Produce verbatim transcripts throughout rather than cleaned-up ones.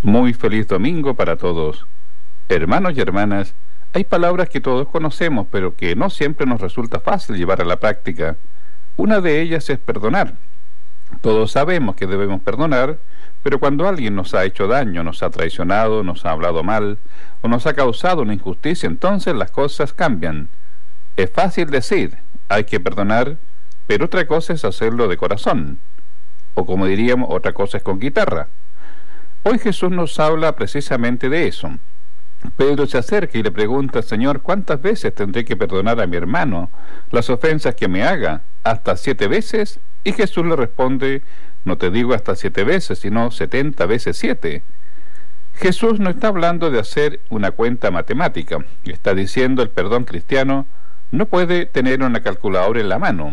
Muy feliz domingo para todos. Hermanos y hermanas, hay palabras que todos conocemos, pero que no siempre nos resulta fácil llevar a la práctica. Una de ellas es perdonar. Todos sabemos que debemos perdonar, pero cuando alguien nos ha hecho daño, nos ha traicionado, nos ha hablado mal, o nos ha causado una injusticia, entonces las cosas cambian. Es fácil decir, hay que perdonar, pero otra cosa es hacerlo de corazón. O como diríamos, otra cosa es con guitarra. Hoy Jesús nos habla precisamente de eso. Pedro se acerca y le pregunta: Señor, ¿cuántas veces tendré que perdonar a mi hermano las ofensas que me haga? ¿Hasta siete veces? Y Jesús le responde: no te digo hasta siete veces, sino setenta veces siete. Jesús no está hablando de hacer una cuenta matemática. Está diciendo el perdón cristiano no puede tener una calculadora en la mano.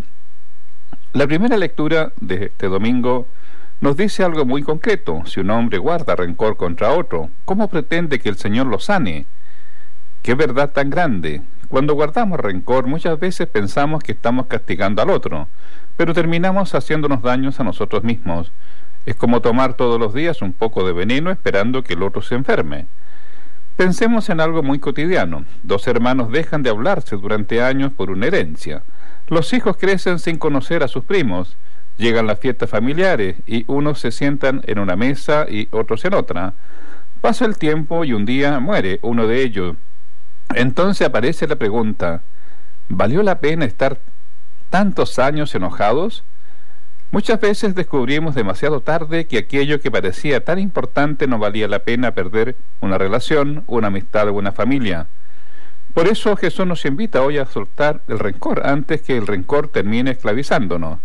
La primera lectura de este domingo nos dice algo muy concreto. Si un hombre guarda rencor contra otro, ¿cómo pretende que el Señor lo sane? ¡Qué verdad tan grande! Cuando guardamos rencor, muchas veces pensamos que estamos castigando al otro, pero terminamos haciéndonos daños a nosotros mismos. Es como tomar todos los días un poco de veneno esperando que el otro se enferme. Pensemos en algo muy cotidiano. Dos hermanos dejan de hablarse durante años por una herencia. Los hijos crecen sin conocer a sus primos. Llegan las fiestas familiares y unos se sientan en una mesa y otros en otra. Pasa el tiempo y un día muere uno de ellos. Entonces aparece la pregunta: ¿valió la pena estar tantos años enojados? Muchas veces descubrimos demasiado tarde que aquello que parecía tan importante no valía la pena perder una relación, una amistad o una familia. Por eso Jesús nos invita hoy a soltar el rencor antes que el rencor termine esclavizándonos.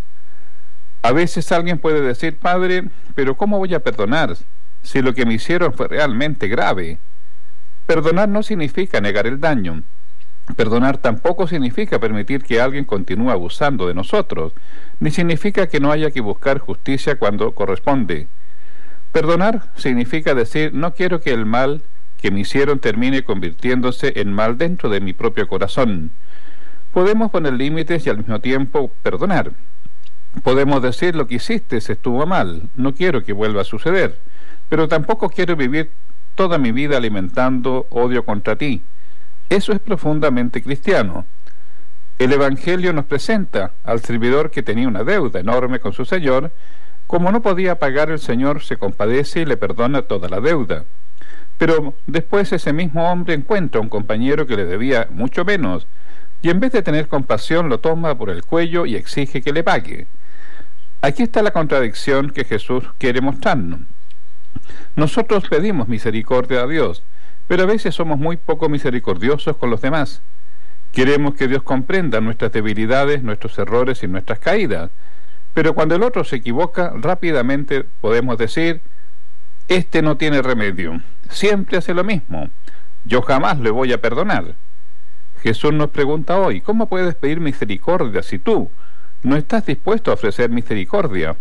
A veces alguien puede decir: Padre, pero ¿cómo voy a perdonar si lo que me hicieron fue realmente grave? Perdonar no significa negar el daño. Perdonar tampoco significa permitir que alguien continúe abusando de nosotros, ni significa que no haya que buscar justicia cuando corresponde. Perdonar significa decir: no quiero que el mal que me hicieron termine convirtiéndose en mal dentro de mi propio corazón. Podemos poner límites y al mismo tiempo perdonar. Podemos decir: lo que hiciste estuvo mal, no quiero que vuelva a suceder, pero tampoco quiero vivir toda mi vida alimentando odio contra ti. Eso es profundamente cristiano. El Evangelio nos presenta al servidor que tenía una deuda enorme con su Señor. Como no podía pagar, el Señor se compadece y le perdona toda la deuda. Pero después ese mismo hombre encuentra un compañero que le debía mucho menos, y en vez de tener compasión lo toma por el cuello y exige que le pague. Aquí está la contradicción que Jesús quiere mostrarnos. Nosotros pedimos misericordia a Dios, pero a veces somos muy poco misericordiosos con los demás. Queremos que Dios comprenda nuestras debilidades, nuestros errores y nuestras caídas, pero cuando el otro se equivoca, rápidamente podemos decir: este no tiene remedio, siempre hace lo mismo, yo jamás le voy a perdonar. Jesús nos pregunta hoy: ¿cómo puedes pedir misericordia si tú no estás dispuesto a ofrecer misericordia?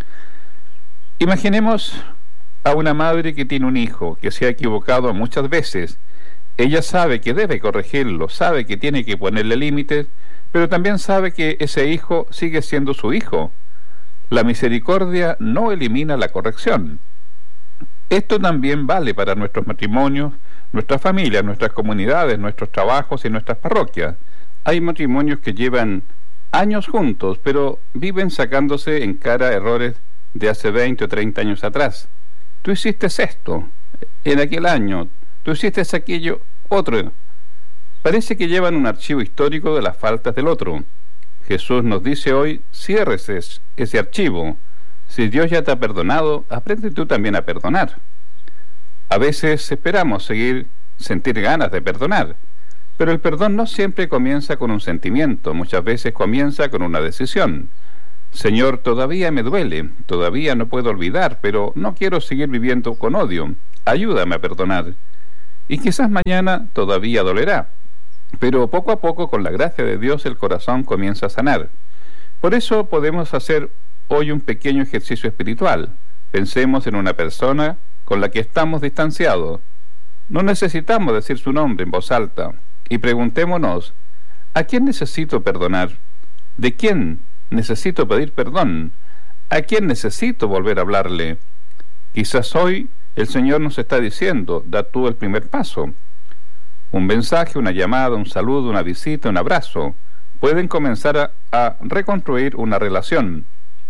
Imaginemos a una madre que tiene un hijo que se ha equivocado muchas veces. Ella sabe que debe corregirlo, sabe que tiene que ponerle límites, pero también sabe que ese hijo sigue siendo su hijo. La misericordia no elimina la corrección. Esto también vale para nuestros matrimonios, nuestras familias, nuestras comunidades, nuestros trabajos y nuestras parroquias. Hay matrimonios que llevan años juntos, pero viven sacándose en cara errores de hace veinte o treinta años atrás. Tú hiciste esto en aquel año, tú hiciste aquello otro. Parece que llevan un archivo histórico de las faltas del otro. Jesús nos dice hoy: cierre ese, ese archivo. Si Dios ya te ha perdonado, aprende tú también a perdonar. A veces esperamos seguir, sentir ganas de perdonar, pero el perdón no siempre comienza con un sentimiento, muchas veces comienza con una decisión. Señor, todavía me duele, todavía no puedo olvidar, pero no quiero seguir viviendo con odio. Ayúdame a perdonar. Y quizás mañana todavía dolerá, pero poco a poco, con la gracia de Dios, el corazón comienza a sanar. Por eso podemos hacer hoy un pequeño ejercicio espiritual. Pensemos en una persona con la que estamos distanciados. No necesitamos decir su nombre en voz alta. Y preguntémonos: ¿a quién necesito perdonar? ¿De quién necesito pedir perdón? ¿A quién necesito volver a hablarle? Quizás hoy El Señor nos está diciendo, da tú el primer paso. Un mensaje, una llamada, un saludo, una visita, un abrazo, pueden comenzar a, a reconstruir una relación.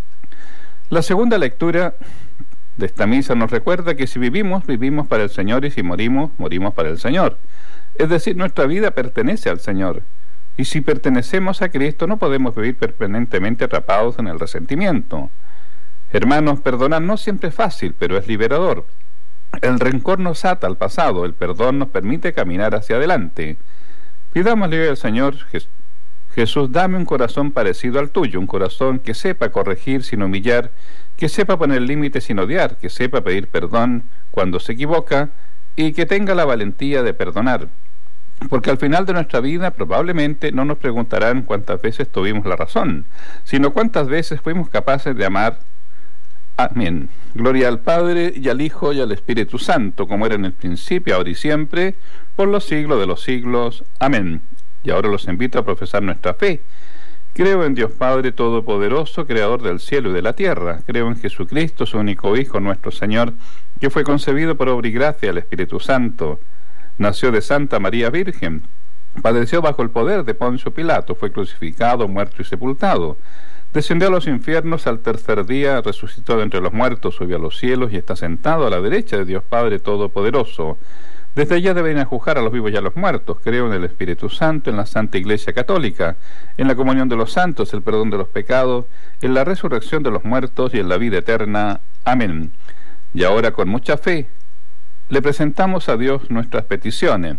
La segunda lectura de esta misa nos recuerda que si vivimos, vivimos para el Señor, y si morimos, morimos para el Señor. Es decir, nuestra vida pertenece al Señor. Y si pertenecemos a Cristo, no podemos vivir permanentemente atrapados en el resentimiento. Hermanos, perdonar no siempre es fácil, pero es liberador. El rencor nos ata al pasado, el perdón nos permite caminar hacia adelante. Pidámosle al Señor: Jesús, dame un corazón parecido al tuyo, un corazón que sepa corregir sin humillar, que sepa poner límites sin odiar, que sepa pedir perdón cuando se equivoca y que tenga la valentía de perdonar. Porque al final de nuestra vida probablemente no nos preguntarán cuántas veces tuvimos la razón, sino cuántas veces fuimos capaces de amar. Amén. Gloria al Padre, y al Hijo, y al Espíritu Santo, como era en el principio, ahora y siempre, por los siglos de los siglos. Amén. Y ahora los invito a profesar nuestra fe. Creo en Dios Padre Todopoderoso, Creador del cielo y de la tierra. Creo en Jesucristo, su único Hijo, nuestro Señor, que fue concebido por obra y gracia del Espíritu Santo. Nació de Santa María Virgen. Padeció bajo el poder de Poncio Pilato. Fue crucificado, muerto y sepultado. Descendió a los infiernos, al tercer día resucitó de entre los muertos, subió a los cielos y está sentado a la derecha de Dios Padre Todopoderoso. Desde allá deben juzgar a los vivos y a los muertos. Creo en el Espíritu Santo, en la Santa Iglesia Católica, en la comunión de los santos, el perdón de los pecados, en la resurrección de los muertos y en la vida eterna. Amén. Y ahora, con mucha fe, le presentamos a Dios nuestras peticiones.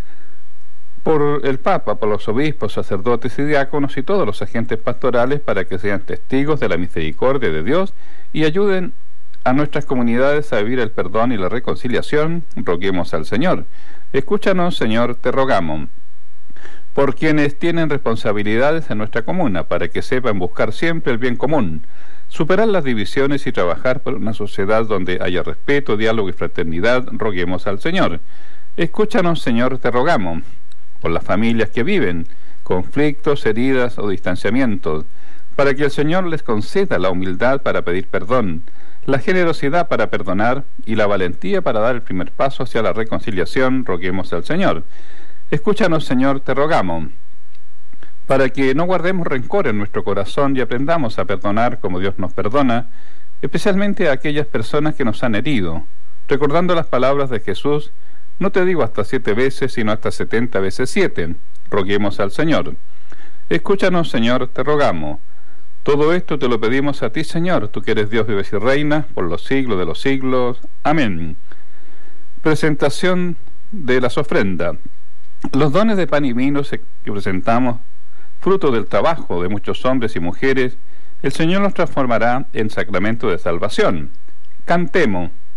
Por el Papa, por los obispos, sacerdotes y diáconos y todos los agentes pastorales, para que sean testigos de la misericordia de Dios y ayuden a nuestras comunidades a vivir el perdón y la reconciliación. Roguemos al Señor. Escúchanos, Señor, te rogamos. Por quienes tienen responsabilidades en nuestra comuna, para que sepan buscar siempre el bien común, superar las divisiones y trabajar por una sociedad donde haya respeto, diálogo y fraternidad, roguemos al Señor. Escúchanos, Señor, te rogamos. Por las familias que viven conflictos, heridas o distanciamientos, para que el Señor les conceda la humildad para pedir perdón, la generosidad para perdonar y la valentía para dar el primer paso hacia la reconciliación, roguemos al Señor. Escúchanos, Señor, te rogamos, para que no guardemos rencor en nuestro corazón y aprendamos a perdonar como Dios nos perdona, especialmente a aquellas personas que nos han herido, recordando las palabras de Jesús: no te digo hasta siete veces, sino hasta setenta veces siete. Roguemos al Señor. Escúchanos, Señor, te rogamos. Todo esto te lo pedimos a ti, Señor, tú que eres Dios, vives y reinas por los siglos de los siglos. Amén. Presentación de las ofrendas. Los dones de pan y vino que presentamos, fruto del trabajo de muchos hombres y mujeres, el Señor los transformará en sacramento de salvación. Cantemos.